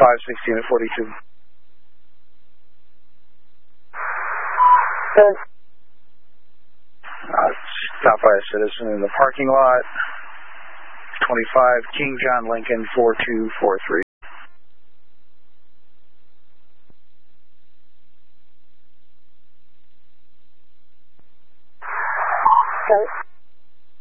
516 at 42. Good. Stop by a citizen in the parking lot. 25 King John Lincoln 4243. Okay.